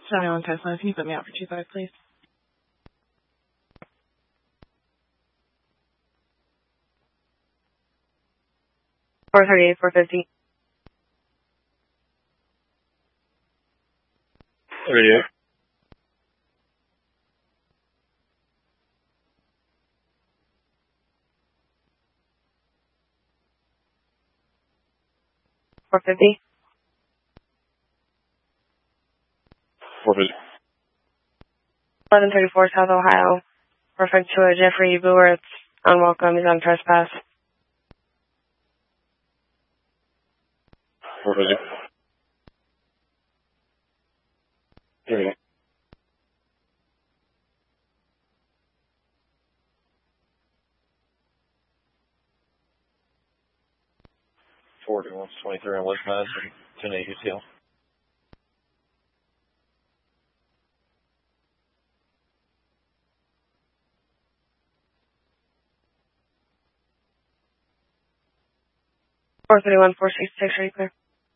71 Tesla, can you put me out for 25, please? $438, $450. 38. $450. 450. 1134 South Ohio. Perfect to Jeffrey Boer. It's unwelcome. He's on trespass. 450. 38. 4123 on West Madison, 1080 UTL. $431, $466. Are you clear?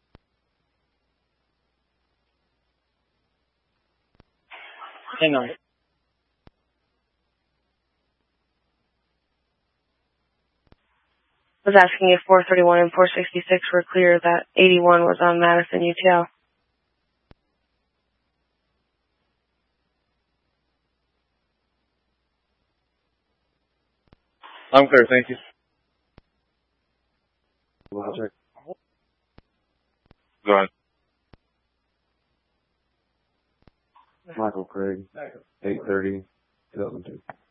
Hang on. I was asking if 431 and 466 were clear, that 81 was on Madison UTL. I'm clear, thank you. Go ahead. Michael Craig, 830, 2002.